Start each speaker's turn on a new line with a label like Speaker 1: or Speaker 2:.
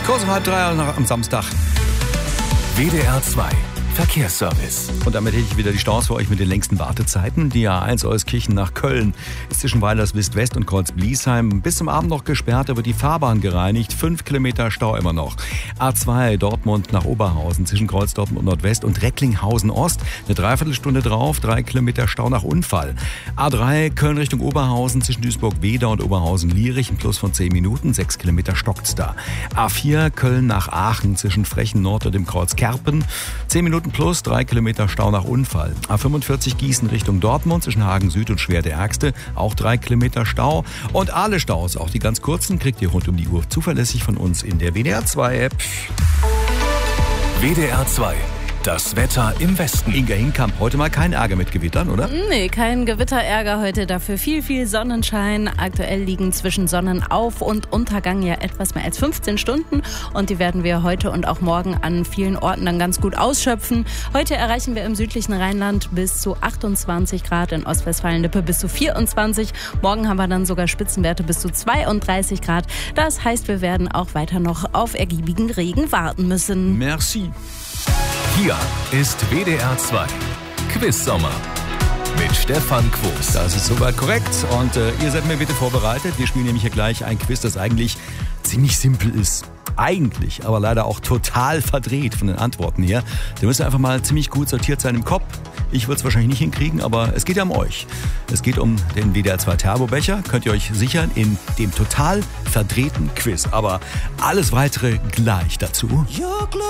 Speaker 1: Kurz um 2:30 am Samstag.
Speaker 2: WDR 2 Verkehrsservice.
Speaker 1: Und damit hätte ich wieder die Staus für euch mit den längsten Wartezeiten. Die A1 Euskirchen nach Köln ist zwischen Weilerswist-West und Kreuz-Bliesheim bis zum Abend noch gesperrt, aber die Fahrbahn gereinigt. 5 Kilometer Stau immer noch. A2 Dortmund nach Oberhausen zwischen Kreuzdorf und Nordwest und Recklinghausen-Ost. Eine Dreiviertelstunde drauf, 3 Kilometer Stau nach Unfall. A3 Köln Richtung Oberhausen zwischen Duisburg-Weder und Oberhausen-Lierich. Ein Plus von 10 Minuten, 6 Kilometer stockt's da. A4 Köln nach Aachen zwischen Frechen Nord und dem Kreuz Kerpen. 10 Minuten plus, 3 Kilometer Stau nach Unfall. A45 Gießen Richtung Dortmund zwischen Hagen Süd und Schwerte-Ärgste, auch 3 Kilometer Stau. Und alle Staus, auch die ganz kurzen, kriegt ihr rund um die Uhr zuverlässig von uns in der WDR 2 App.
Speaker 2: WDR 2. Das Wetter im Westen.
Speaker 1: Inga Hinkamp, heute mal kein Ärger mit Gewittern, oder?
Speaker 3: Nee, kein Gewitterärger heute, dafür viel Sonnenschein. Aktuell liegen zwischen Sonnenauf- und Untergang ja etwas mehr als 15 Stunden und die werden wir heute und auch morgen an vielen Orten dann ganz gut ausschöpfen. Heute erreichen wir im südlichen Rheinland bis zu 28 Grad, in Ostwestfalen-Lippe bis zu 24. Morgen haben wir dann sogar Spitzenwerte bis zu 32 Grad. Das heißt, wir werden auch weiter noch auf ergiebigen Regen warten müssen.
Speaker 1: Merci.
Speaker 2: Hier ist WDR 2 Quiz-Sommer mit Stefan Quos.
Speaker 1: Das ist soweit korrekt und ihr seid mir bitte vorbereitet. Wir spielen nämlich hier gleich ein Quiz, das eigentlich ziemlich simpel ist. Eigentlich, aber leider auch total verdreht von den Antworten her. Da müsst ihr einfach mal ziemlich gut sortiert sein im Kopf. Ich würde es wahrscheinlich nicht hinkriegen, aber es geht ja um euch. Es geht um den WDR 2 Turbo-Becher. Könnt ihr euch sichern in dem total verdrehten Quiz. Aber alles Weitere gleich dazu.